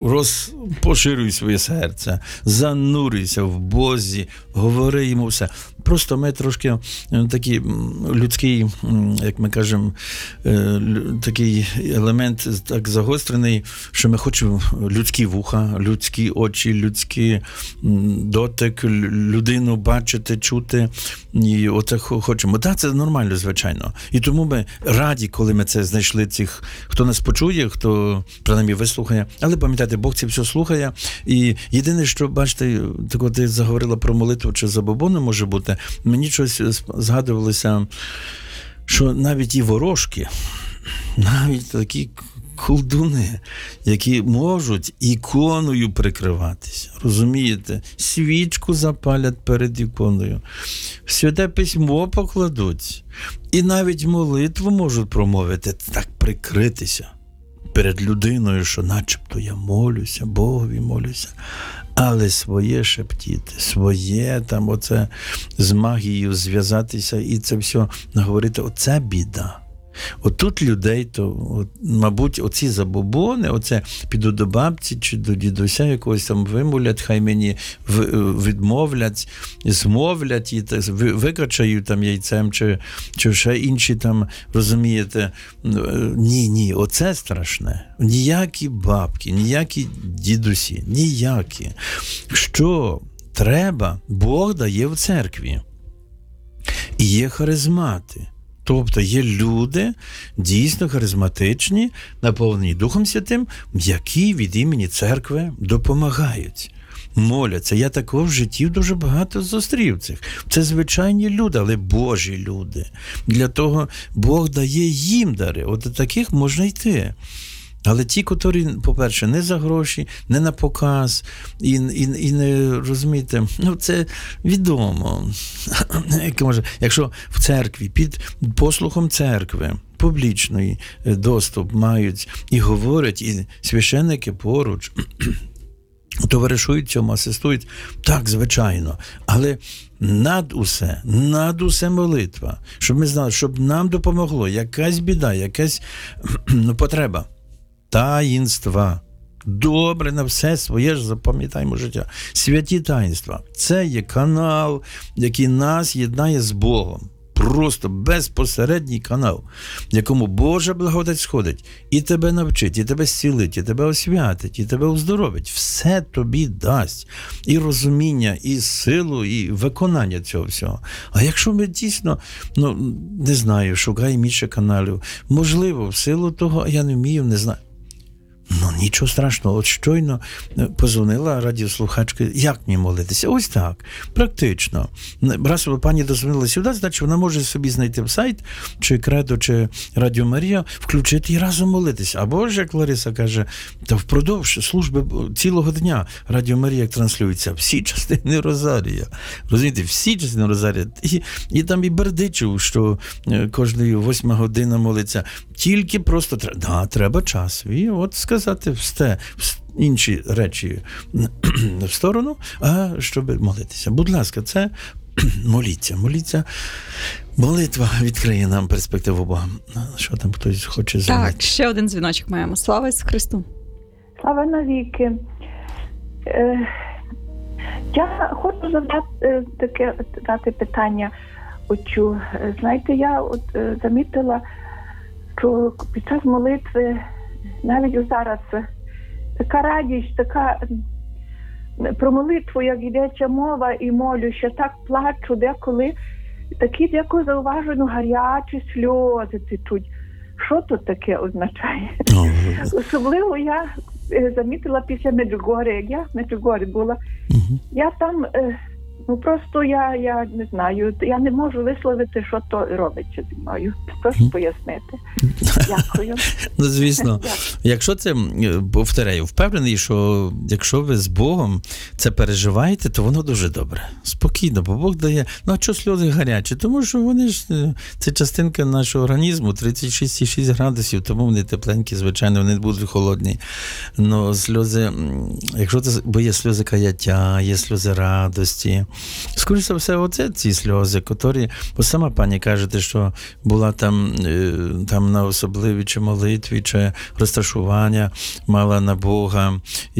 Поширюй своє серце, занурюйся в Бозі, говори йому все. Просто ми трошки такий людський, як ми кажемо, такий елемент так загострений, що ми хочемо людські вуха, людські очі, людський дотик, людину бачити, чути. І оце хочемо. Так, це нормально, звичайно. І тому ми раді, коли ми це знайшли цих, хто нас почує, хто, принаймні, вислухає. Але пам'ятайте, Бог це все слухає. І єдине, що, бачите, коли ти заговорила про молитву чи забобони, може бути, мені щось згадувалося, що навіть і ворожки, навіть такі колдуни, які можуть іконою прикриватися. Розумієте? Свічку запалять перед іконою. Святе письмо покладуть. І навіть молитву можуть промовити, так прикритися перед людиною, що начебто я молюся, Богові молюся. Але своє шептіти, своє там оце з магією зв'язатися і це все наговорити, оце біда. Отут людей, то, мабуть, оці забобони, оце піду до бабці чи до дідуся якогось там вимовлять, хай мені відмовлять, змовлять, і викачають там яйцем, чи ще інші там, розумієте, ні, оце страшне. Ніякі бабки, ніякі дідусі, ніякі. Що треба, Бог дає в церкві. І є харизмати. Тобто є люди, дійсно харизматичні, наповнені Духом Святим, які від імені церкви допомагають, моляться. Я також в житті дуже багато зустрів цих. Це звичайні люди, але Божі люди. Для того Бог дає їм дари. От до таких можна йти. Але ті, котрі, по-перше, не за гроші, не на показ, і не, розумієте, це відомо. Якщо в церкві, під послухом церкви, публічний доступ мають і говорять, і священники поруч, товаришують цьому, асистують, так, звичайно, але над усе молитва, щоб ми знали, щоб нам допомогло якась біда, якась потреба. Таїнства. Добре на все своє ж запам'ятаємо життя. Святі таїнства. Це є канал, який нас єднає з Богом. Просто безпосередній канал, в якому Божа благодать сходить. І тебе навчить, і тебе зцілить, і тебе освятить, і тебе оздоровить. Все тобі дасть. І розуміння, і силу, і виконання цього всього. А якщо ми дійсно, не знаю, шукаємо інших каналів, можливо, в силу того, я не вмію, не знаю. Нічого страшного. От щойно позвонила радіослухачка, як мені молитися? Ось так, практично. Раз пані дозвонила сюди, значить вона може собі знайти в сайт, чи Кредо, чи Радіо Марія, включити і разом молитися. Або ж, як Лариса каже, та впродовж служби цілого дня Радіо Марія транслюється всі частини Розарія. Розумієте, всі частини Розарія. І там і Бердичев, що кожної 8 година молиться. Тільки просто треба час. І от сказати все, інші речі в сторону, а щоб молитися. Будь ласка, це моліться. Молитва відкриє нам перспективу Бога. Що там хтось хоче зробити? Так, ще один дзвіночок маємо. Слава Ісусу Христу. Слава навіки. Я хочу задати питання. Знаєте, я замітила, що під час молитви, навіть зараз, така радість, така про молитву, як йдеться мова, і молюся, так плачу деколи, такі деколи зауважую, гарячі сльози течуть. Що тут таке означає? Особливо я замітила після Меджугоря, як я в Меджугорі була. Я там, просто я не знаю, я не можу висловити, що то робиться зі мною. Прошу пояснити. Дякую. Звісно. Якщо це, повторяю, впевнений, що якщо ви з Богом це переживаєте, то воно дуже добре. Спокійно, бо Бог дає. А що сльози гарячі? Тому що вони ж, це частинка нашого організму, 36,6 градусів, тому вони тепленькі, звичайно, вони не будуть холодні. Но сльози, якщо це, бо є сльози каяття, є сльози радості, Скоріше за все, оце ці сльози, котрі, бо сама пані кажете, що була там на особливій чи молитві, чи розташування мала на Бога,